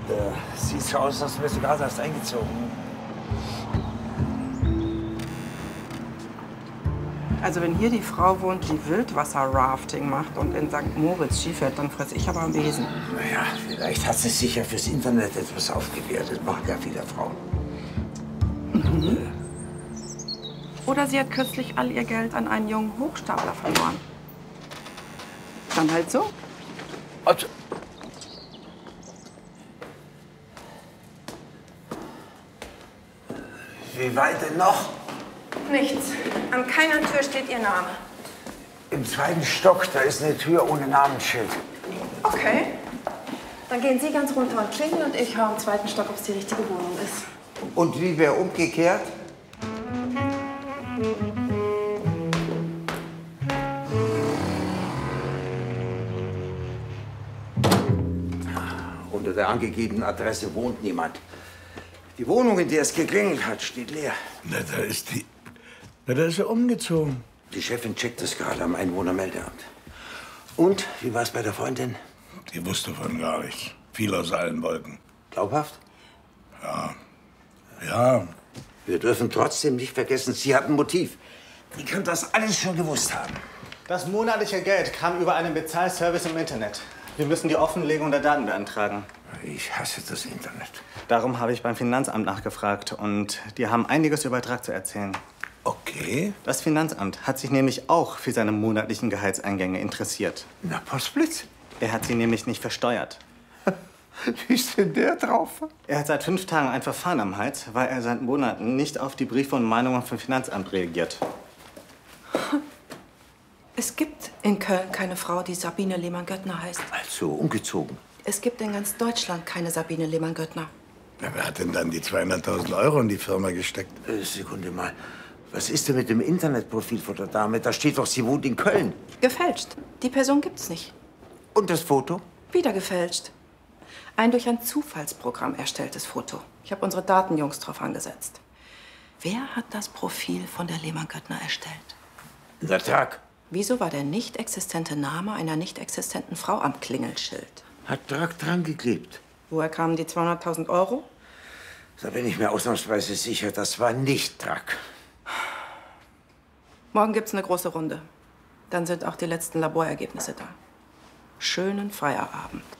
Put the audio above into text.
Sieht so aus, als wärst du gerade erst eingezogen. Also wenn hier die Frau wohnt, die Wildwasser-Rafting macht und in St. Moritz Skifährt, dann fress ich aber am Besen. Naja, vielleicht hat sie sich ja fürs Internet etwas aufgewertet. Machen ja viele Frauen. Oder sie hat kürzlich all ihr Geld an einen jungen Hochstapler verloren. Dann halt so. Also, wie weit denn noch? Nichts. An keiner Tür steht ihr Name. Im 2. Stock, da ist eine Tür ohne Namensschild. Okay. Dann gehen Sie ganz runter und klingeln und ich hau im 2. Stock, ob es die richtige Wohnung ist. Und wie wäre umgekehrt? Unter der angegebenen Adresse wohnt niemand. Die Wohnung, in der es geklingelt hat, steht leer. Na, da ist er umgezogen. Die Chefin checkt das gerade am Einwohnermeldeamt. Und, wie war es bei der Freundin? Die wusste von gar nichts. Viel aus allen Wolken. Glaubhaft? Ja. Ja. Wir dürfen trotzdem nicht vergessen, sie hat ein Motiv. Die kann das alles schon gewusst haben. Das monatliche Geld kam über einen Bezahlservice im Internet. Wir müssen die Offenlegung der Daten beantragen. Ich hasse das Internet. Darum habe ich beim Finanzamt nachgefragt und die haben einiges über Betrag zu erzählen. Okay. Das Finanzamt hat sich nämlich auch für seine monatlichen Gehaltseingänge interessiert. Na, Postblitz? Er hat sie nämlich nicht versteuert. Wie ist denn der drauf? Er hat seit 5 Tagen ein Verfahren am Hals, weil er seit Monaten nicht auf die Briefe und Mahnungen vom Finanzamt reagiert. Es gibt in Köln keine Frau, die Sabine Lehmann-Göttner heißt. Also umgezogen. Es gibt in ganz Deutschland keine Sabine Lehmann-Göttner. Na, wer hat denn dann die 200.000 Euro in die Firma gesteckt? Sekunde mal. Was ist denn mit dem Internetprofil von der Dame? Da steht doch, sie wohnt in Köln. Gefälscht. Die Person gibt's nicht. Und das Foto? Wieder gefälscht. Ein durch ein Zufallsprogramm erstelltes Foto. Ich habe unsere Datenjungs drauf angesetzt. Wer hat das Profil von der Lehmann-Göttner erstellt? Der Tag. Wieso war der nicht existente Name einer nicht existenten Frau am Klingelschild? Hat Drack dran geklebt. Woher kamen die 200.000 Euro? Da bin ich mir ausnahmsweise sicher, das war nicht Drack. Morgen gibt's eine große Runde. Dann sind auch die letzten Laborergebnisse da. Schönen Feierabend.